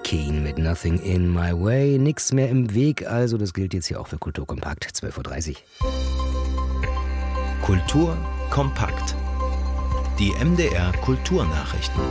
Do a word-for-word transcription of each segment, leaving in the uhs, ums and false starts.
Keane mit Nothing in My Way. Nix mehr im Weg, also das gilt jetzt hier auch für Kulturkompakt, zwölf Uhr dreißig. Kultur kompakt. Die M D R Kulturnachrichten.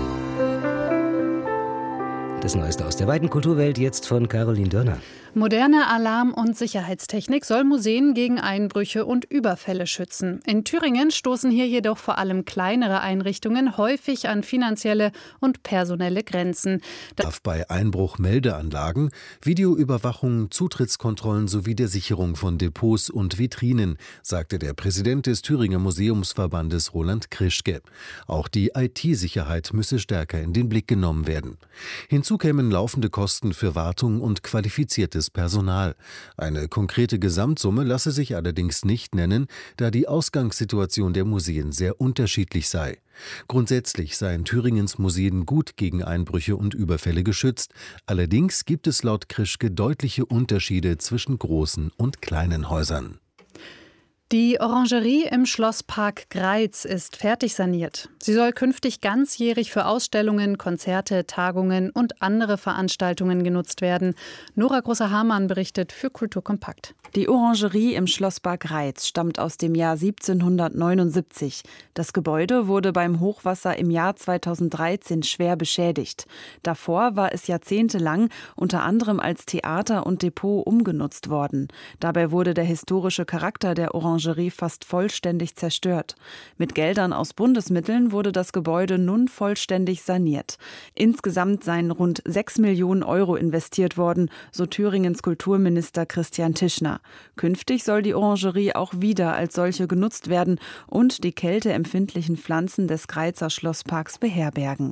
Das Neueste aus der weiten Kulturwelt jetzt von Caroline Dörner. Moderne Alarm- und Sicherheitstechnik soll Museen gegen Einbrüche und Überfälle schützen. In Thüringen stoßen hier jedoch vor allem kleinere Einrichtungen häufig an finanzielle und personelle Grenzen. Darf bei Einbruchmeldeanlagen, Videoüberwachung, Zutrittskontrollen sowie der Sicherung von Depots und Vitrinen, sagte der Präsident des Thüringer Museumsverbandes Roland Krischke. Auch die I T-Sicherheit müsse stärker in den Blick genommen werden. Hinzu kämen laufende Kosten für Wartung und qualifiziertes Personal. Eine konkrete Gesamtsumme lasse sich allerdings nicht nennen, da die Ausgangssituation der Museen sehr unterschiedlich sei. Grundsätzlich seien Thüringens Museen gut gegen Einbrüche und Überfälle geschützt. Allerdings gibt es laut Krischke deutliche Unterschiede zwischen großen und kleinen Häusern. Die Orangerie im Schlosspark Greiz ist fertig saniert. Sie soll künftig ganzjährig für Ausstellungen, Konzerte, Tagungen und andere Veranstaltungen genutzt werden. Nora Großer-Hamann berichtet für Kulturkompakt. Die Orangerie im Schlosspark Greiz stammt aus dem Jahr siebzehnhundertneunundsiebzig. Das Gebäude wurde beim Hochwasser im Jahr zweitausenddreizehn schwer beschädigt. Davor war es jahrzehntelang unter anderem als Theater und Depot umgenutzt worden. Dabei wurde der historische Charakter der Orangerie fast vollständig zerstört. Mit Geldern aus Bundesmitteln wurde das Gebäude nun vollständig saniert. Insgesamt seien rund sechs Millionen Euro investiert worden, so Thüringens Kulturminister Christian Tischner. Künftig soll die Orangerie auch wieder als solche genutzt werden und die kälteempfindlichen Pflanzen des Greizer Schlossparks beherbergen.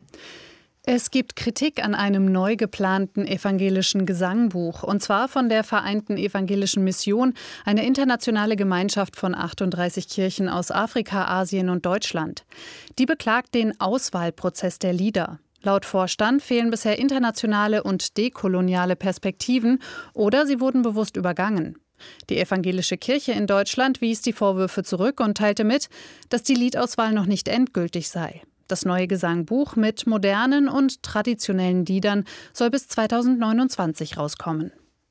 Es gibt Kritik an einem neu geplanten evangelischen Gesangbuch, und zwar von der Vereinten Evangelischen Mission, eine internationale Gemeinschaft von achtunddreißig Kirchen aus Afrika, Asien und Deutschland. Die beklagt den Auswahlprozess der Lieder. Laut Vorstand fehlen bisher internationale und dekoloniale Perspektiven oder sie wurden bewusst übergangen. Die evangelische Kirche in Deutschland wies die Vorwürfe zurück und teilte mit, dass die Liedauswahl noch nicht endgültig sei. Das neue Gesangbuch mit modernen und traditionellen Liedern soll bis zweitausendneunundzwanzig rauskommen.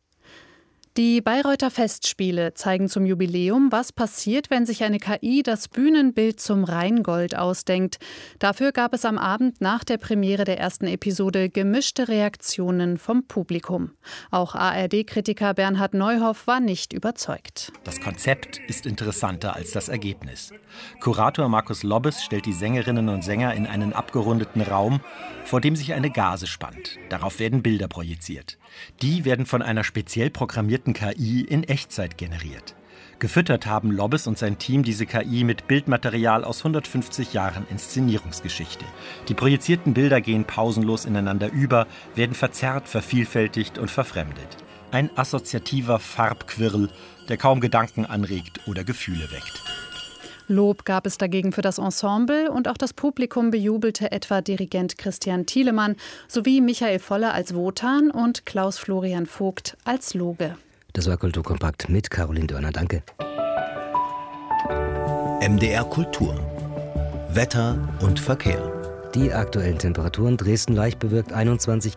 Die Bayreuther Festspiele zeigen zum Jubiläum, was passiert, wenn sich eine K I das Bühnenbild zum Rheingold ausdenkt. Dafür gab es am Abend nach der Premiere der ersten Episode gemischte Reaktionen vom Publikum. Auch A R D-Kritiker Bernhard Neuhoff war nicht überzeugt. Das Konzept ist interessanter als das Ergebnis. Kurator Markus Lobbes stellt die Sängerinnen und Sänger in einen abgerundeten Raum, vor dem sich eine Gase spannt. Darauf werden Bilder projiziert. Die werden von einer speziell programmierten K I in Echtzeit generiert. Gefüttert haben Lobbes und sein Team diese K I mit Bildmaterial aus hundertfünfzig Jahren Inszenierungsgeschichte. Die projizierten Bilder gehen pausenlos ineinander über, werden verzerrt, vervielfältigt und verfremdet. Ein assoziativer Farbquirl, der kaum Gedanken anregt oder Gefühle weckt. Lob gab es dagegen für das Ensemble und auch das Publikum bejubelte etwa Dirigent Christian Thielemann sowie Michael Voller als Wotan und Klaus Florian Vogt als Loge. Das war Kulturkompakt mit Caroline Dörner. Danke. M D R Kultur. Wetter und Verkehr. Die aktuellen Temperaturen: Dresden leicht bewölkt einundzwanzig